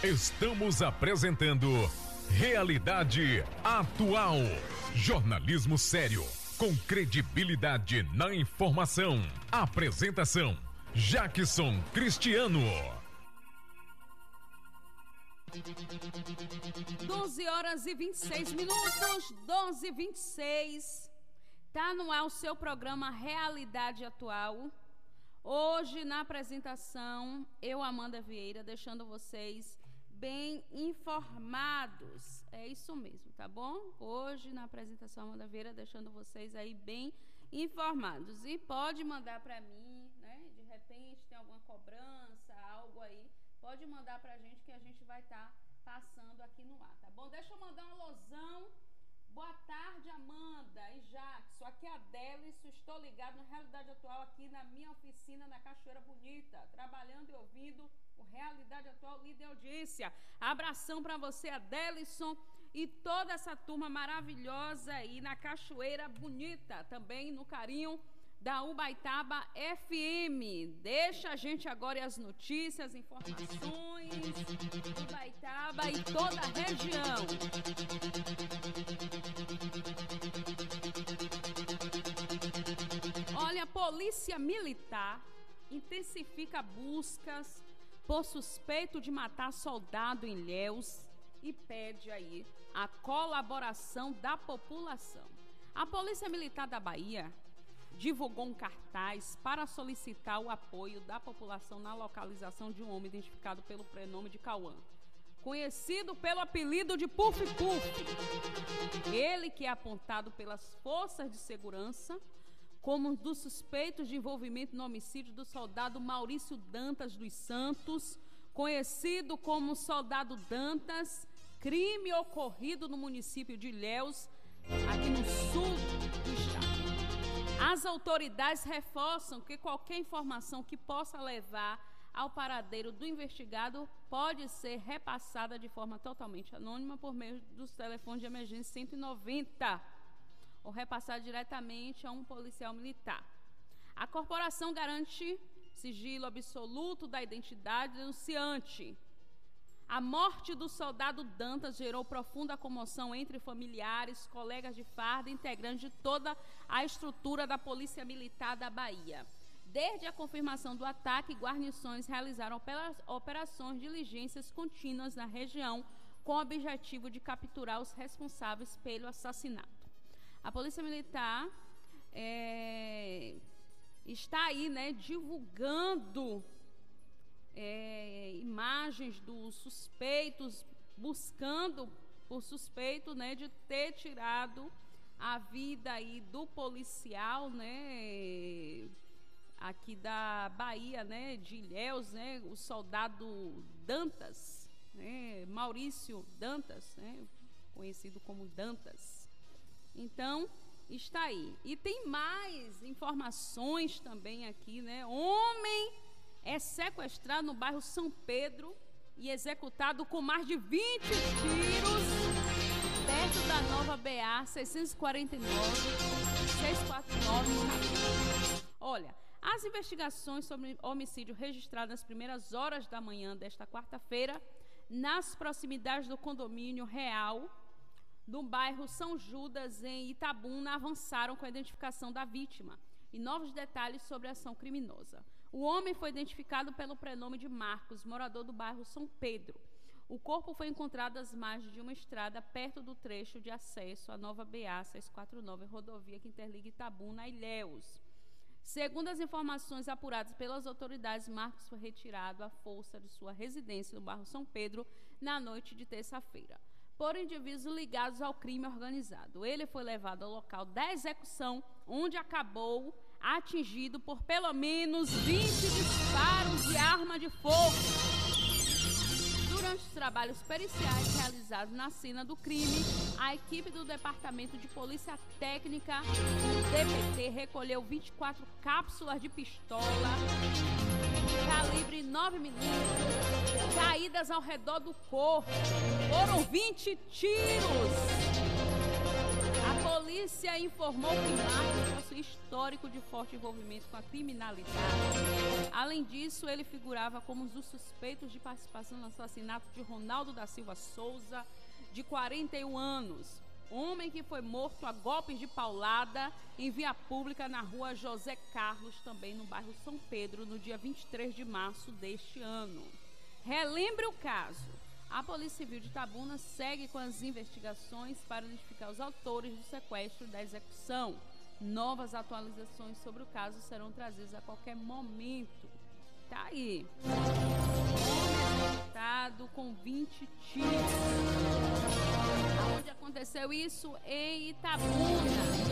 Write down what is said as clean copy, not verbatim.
Estamos apresentando Realidade Atual. Jornalismo sério, com credibilidade na informação. Apresentação: Jackson Cristiano. 12h26, 12h26. Tá no ar o seu programa Realidade Atual. Hoje, na apresentação, eu, Amanda Vieira, deixando vocês bem informados. É isso mesmo, tá bom? Hoje, na apresentação, Amanda Vieira, deixando vocês aí bem informados. E pode mandar para mim, né? De repente, tem alguma cobrança, algo aí. Pode mandar para a gente que a gente vai estar passando aqui no ar, tá bom? Deixa eu mandar um alusão. Boa tarde, Amanda e Jackson. Aqui é a Délice, estou ligado na Realidade Atual aqui na minha oficina na Cachoeira Bonita, trabalhando e ouvindo o Realidade Atual, líder audiência. Abração para você, Adélison, e toda essa turma maravilhosa aí na Cachoeira Bonita, também no carinho da Ubaitaba FM. Deixa a gente agora e as notícias, informações do Ubaitaba e toda a região. Olha, a Polícia Militar intensifica buscas por suspeito de matar soldado em Ilhéus e pede aí a colaboração da população. A Polícia Militar da Bahia divulgou um cartaz para solicitar o apoio da população na localização de um homem identificado pelo prenome de Cauã, conhecido pelo apelido de Puf Puf. Ele que é apontado pelas forças de segurança como um dos suspeitos de envolvimento no homicídio do soldado Maurício Dantas dos Santos, conhecido como Soldado Dantas, crime ocorrido no município de Ilhéus, aqui no sul do estado. As autoridades reforçam que qualquer informação que possa levar ao paradeiro do investigado pode ser repassada de forma totalmente anônima por meio dos telefones de emergência 190 ou repassada diretamente a um policial militar. A corporação garante sigilo absoluto da identidade do denunciante. A morte do soldado Dantas gerou profunda comoção entre familiares, colegas de farda e integrantes de toda a estrutura da Polícia Militar da Bahia. Desde a confirmação do ataque, guarnições realizaram operações de diligências contínuas na região com o objetivo de capturar os responsáveis pelo assassinato. A Polícia Militar está aí, né, divulgando imagens dos suspeitos, buscando por suspeito, né, de ter tirado a vida aí do policial, né, aqui da Bahia, né, de Ilhéus, né, o soldado Dantas, né, Maurício Dantas, né, conhecido como Dantas. Então, está aí. E tem mais informações também aqui, né? Homem é sequestrado no bairro São Pedro e executado com mais de 20 tiros perto da nova BA 649. Olha, as investigações sobre homicídio registrado nas primeiras horas da manhã desta quarta-feira, nas proximidades do condomínio Real, no bairro São Judas, em Itabuna, avançaram com a identificação da vítima e novos detalhes sobre a ação criminosa. O homem foi identificado pelo prenome de Marcos, morador do bairro São Pedro. O corpo foi encontrado às margens de uma estrada perto do trecho de acesso à nova BA 649, rodovia que interliga Itabuna a Ilhéus. Segundo as informações apuradas pelas autoridades, Marcos foi retirado à força de sua residência no bairro São Pedro na noite de terça-feira por indivíduos ligados ao crime organizado. Ele foi levado ao local da execução, onde acabou atingido por pelo menos 20 disparos de arma de fogo. Durante os trabalhos periciais realizados na cena do crime, a equipe do Departamento de Polícia Técnica, DPT, recolheu 24 cápsulas de pistola calibre 9mm, caídas ao redor do corpo. Foram 20 tiros. A polícia informou que Marcos possui histórico de forte envolvimento com a criminalidade. Além disso, ele figurava como um dos suspeitos de participação no assassinato de Ronaldo da Silva Souza, de 41 anos. Homem que foi morto a golpes de paulada em via pública na rua José Carlos, também no bairro São Pedro, no dia 23 de março deste ano. Relembre o caso. A Polícia Civil de Itabuna segue com as investigações para identificar os autores do sequestro e da execução. Novas atualizações sobre o caso serão trazidas a qualquer momento. Tá aí. Homem executado com 20 tiros. Onde aconteceu isso? Em Itabuna.